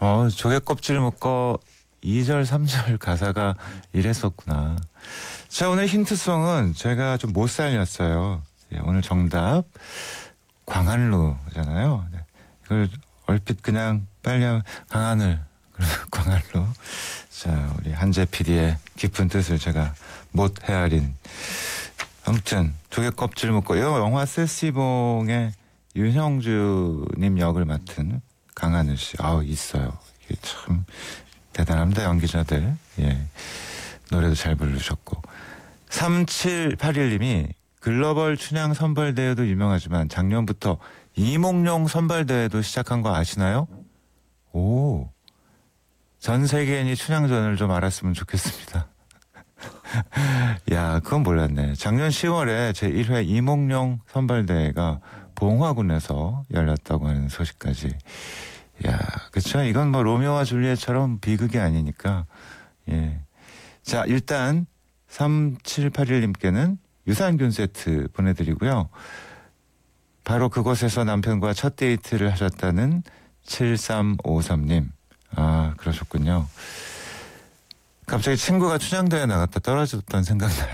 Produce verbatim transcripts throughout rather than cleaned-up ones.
어, 조개 껍질 묶어 이 절 삼 절 가사가 이랬었구나. 자, 오늘 힌트송은 제가 좀 못 살렸어요. 예, 오늘 정답 광안루잖아요. 네. 이걸 얼핏 그냥 빨리 하면 강하늘 광안루. 자, 우리 한재 피디의 깊은 뜻을 제가 못 헤아린. 아무튼 조개 껍질 묶고 이 영화 세시봉의 윤형주님 역을 맡은 강하늘 씨. 아우 있어요. 이게 참 대단합니다. 연기자들. 예, 노래도 잘 부르셨고. 삼칠팔일 님이 글로벌 춘향 선발대회도 유명하지만 작년부터 이몽룡 선발대회도 시작한 거 아시나요? 오, 전 세계인이 춘향전을 좀 알았으면 좋겠습니다. 야, 그건 몰랐네. 작년 시월에 제일 회 이몽룡 선발대회가 봉화군에서 열렸다고 하는 소식까지. 야, 그쵸? 이건 뭐 로미오와 줄리엣처럼 비극이 아니니까. 예. 자, 일단 삼칠팔일 님께는 유산균 세트 보내드리고요. 바로 그곳에서 남편과 첫 데이트를 하셨다는 칠삼오삼 님. 아, 그러셨군요. 갑자기 친구가 춘향대회 나갔다 떨어졌던 생각나요.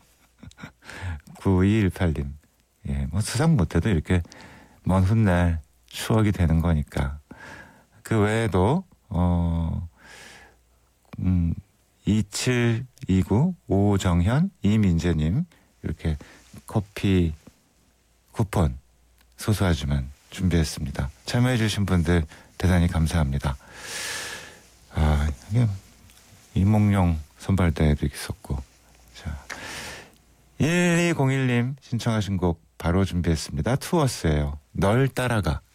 구이일팔 님. 예, 뭐 수상 못해도 이렇게 먼 훗날 추억이 되는 거니까. 그 외에도 어, 음, 이칠이구 오정현 이민재님 이렇게 커피 쿠폰 소소하지만 준비했습니다. 참여해주신 분들 대단히 감사합니다. 아, 이게 이몽룡 선발대회도 있었고. 자, 일이공일 님 신청하신 곡 바로 준비했습니다. 투어스예요. 널 따라가.